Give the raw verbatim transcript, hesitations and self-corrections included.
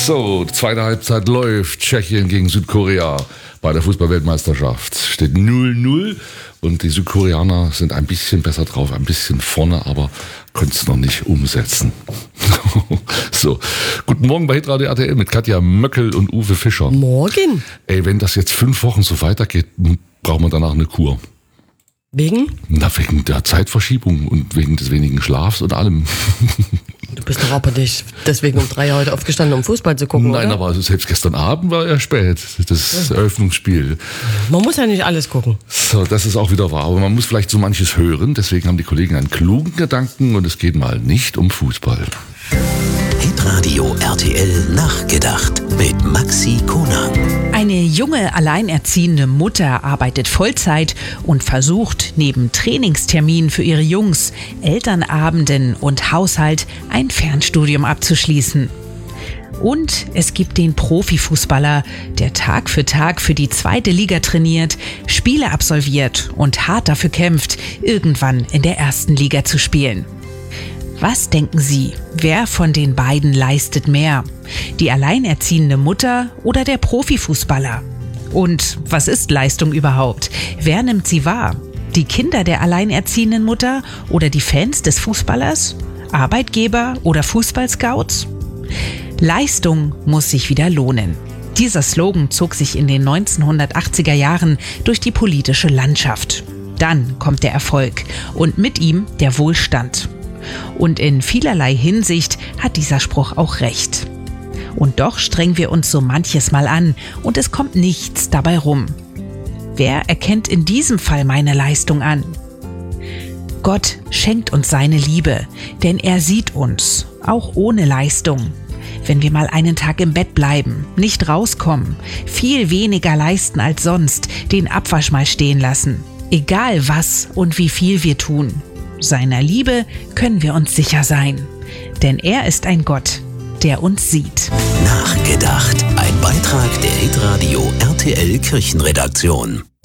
So, zweite Halbzeit läuft. Tschechien gegen Südkorea bei der Fußball-Weltmeisterschaft. Steht null null und die Südkoreaner sind ein bisschen besser drauf, ein bisschen vorne, aber können es noch nicht umsetzen. So, guten Morgen bei Hitradio R T L mit Katja Möckel und Uwe Fischer. Morgen. Ey, wenn das jetzt fünf Wochen so weitergeht, brauchen wir danach eine Kur. Wegen? Na, wegen der Zeitverschiebung und wegen des wenigen Schlafs und allem. Du bist doch aber nicht deswegen um drei heute aufgestanden, um Fußball zu gucken, Nein, oder? aber also selbst gestern Abend war ja spät, das Eröffnungsspiel. Man muss ja nicht alles gucken. So, das ist auch wieder wahr, aber man muss vielleicht so manches hören. Deswegen haben die Kollegen einen klugen Gedanken und es geht mal nicht um Fußball. Hitradio R T L nachgedacht mit Maxi Konang. Eine junge, alleinerziehende Mutter arbeitet Vollzeit und versucht, neben Trainingsterminen für ihre Jungs, Elternabenden und Haushalt ein Fernstudium abzuschließen. Und es gibt den Profifußballer, der Tag für Tag für die zweite Liga trainiert, Spiele absolviert und hart dafür kämpft, irgendwann in der ersten Liga zu spielen. Was denken Sie, wer von den beiden leistet mehr? Die alleinerziehende Mutter oder der Profifußballer? Und was ist Leistung überhaupt? Wer nimmt sie wahr? Die Kinder der alleinerziehenden Mutter oder die Fans des Fußballers? Arbeitgeber oder Fußballscouts? Leistung muss sich wieder lohnen. Dieser Slogan zog sich in den neunzehnhundertachtziger Jahren durch die politische Landschaft. Dann kommt der Erfolg und mit ihm der Wohlstand. Und in vielerlei Hinsicht hat dieser Spruch auch recht. Und doch strengen wir uns so manches Mal an und es kommt nichts dabei rum. Wer erkennt in diesem Fall meine Leistung an? Gott schenkt uns seine Liebe, denn er sieht uns, auch ohne Leistung. Wenn wir mal einen Tag im Bett bleiben, nicht rauskommen, viel weniger leisten als sonst, den Abwasch mal stehen lassen, egal was und wie viel wir tun. Seiner Liebe können wir uns sicher sein, denn er ist ein Gott, der uns sieht. Nachgedacht. Ein Beitrag der Hitradio R T L Kirchenredaktion.